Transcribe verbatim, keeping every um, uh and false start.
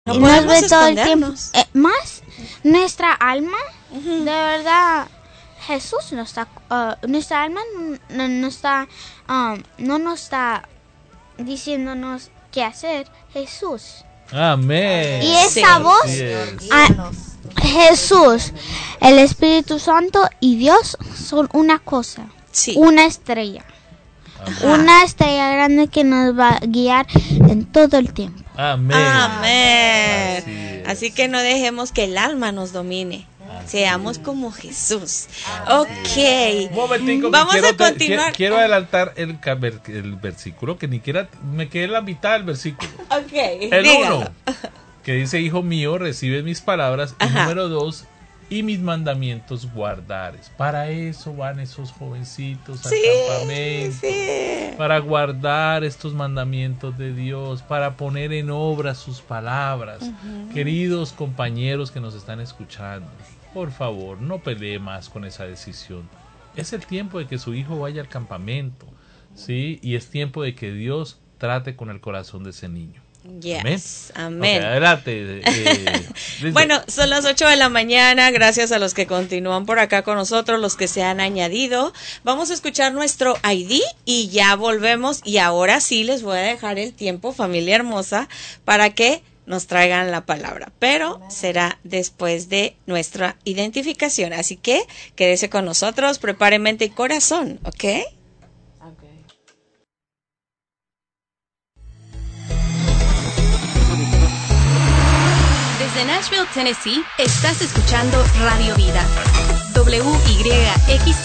No y nos podemos ve todo el tiempo. escondernos. Eh, más nuestra alma, Ujú. de verdad, Jesús no está, uh, nuestra alma no, no está, um, no nos está diciéndonos qué hacer. Jesús. Amén. Y esa Sí. voz, Así es. ah, Jesús, el Espíritu Santo y Dios son una cosa, Sí. una estrella. Amén. Una estrella grande que nos va a guiar en todo el tiempo. Amén. Amén. Así es. Así que no dejemos que el alma nos domine. Seamos como Jesús. Ok. Un momentico, que Vamos quiero a te- continuar. qui- quiero adelantar el, ca- ver- el versículo que ni siquiera me quedé en la mitad del versículo. Ok. El dígalo. uno, que dice, hijo mío, recibe mis palabras. Y Ajá. número dos, y mis mandamientos guardares. Para eso van esos jovencitos al Sí, campamento. sí. Para guardar estos mandamientos de Dios, para poner en obra sus palabras. Queridos compañeros que nos están escuchando, por favor, no pelee más con esa decisión. Es el tiempo de que su hijo vaya al campamento, ¿sí? Y es tiempo de que Dios trate con el corazón de ese niño. Yes. Amén. Amén. Ok, adelante. eh, Liz. Bueno, son las ocho de la mañana. Gracias a los que continúan por acá con nosotros, los que se han añadido. Vamos a escuchar nuestro I D y ya volvemos. Y ahora sí les voy a dejar el tiempo, familia hermosa, para que nos traigan la palabra. Pero será después de nuestra identificación. Así que quédese con nosotros, prepare mente y corazón, ¿ok? Desde Nashville, Tennessee, estás escuchando Radio Vida. W Y X